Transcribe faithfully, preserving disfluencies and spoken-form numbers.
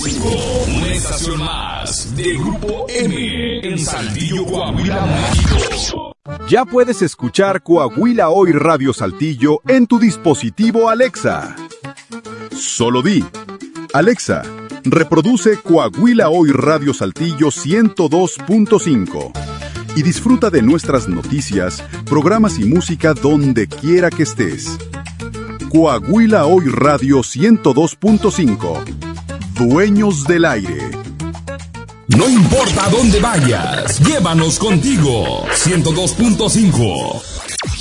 cinco, una estación más de Grupo M en Saltillo, Coahuila, México. Ya puedes escuchar Coahuila Hoy Radio Saltillo en tu dispositivo Alexa. Solo di, Alexa, reproduce Coahuila Hoy Radio Saltillo ciento dos punto cinco y disfruta de nuestras noticias, programas y música donde quiera que estés. Coahuila Hoy Radio ciento dos punto cinco. Dueños del aire. No importa dónde vayas, llévanos contigo. ciento dos punto cinco.